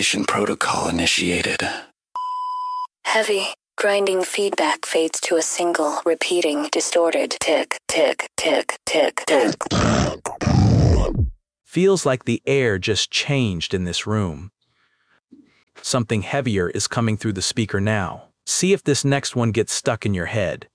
Activation protocol initiated. Heavy, grinding feedback fades to a single, repeating, distorted tick, tick, tick, tick, tick. Feels like the air just changed in this room. Something heavier is coming through the speaker now. See if this next one gets stuck in your head.